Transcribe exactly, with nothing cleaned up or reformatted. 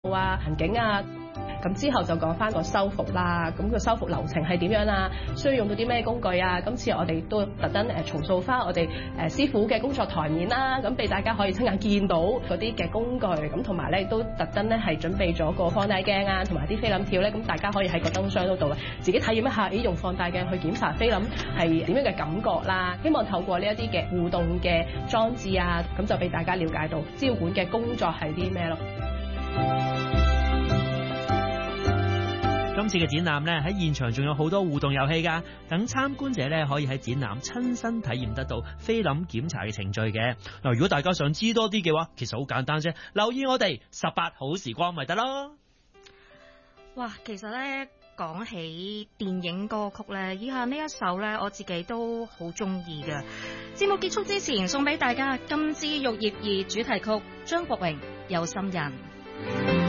啊、環境啊。咁之後就講翻個修復啦，咁個修復流程係點樣啊？需要用到啲咩工具啊？今次我哋都特登誒重塑翻我哋誒師傅嘅工作台面啦，咁俾大家可以親眼見到嗰啲嘅工具，咁同埋咧都特登咧係準備咗個放大鏡啊，同埋啲菲林條咧，咁大家可以喺個燈箱嗰度啊，自己體驗一下，咦用放大鏡去檢查菲林係點樣嘅感覺啦。希望透過呢一啲嘅互動嘅裝置啊，咁就俾大家了解到資料館嘅工作係啲咩咯。 今次嘅展覽咧喺現場仲有好多互動遊戲㗎，等參觀者咧可以喺展覽親身體驗得到菲林檢查嘅程序嘅。嗱，如果大家想知多啲嘅話，其實好簡單啫，留意我哋十八好時光咪得咯。 哇，其實咧講起電影歌曲咧，以下呢一首咧我自己都好中意嘅。節目結束之前送俾大家《金枝玉葉二》主題曲，張國榮《有心人》。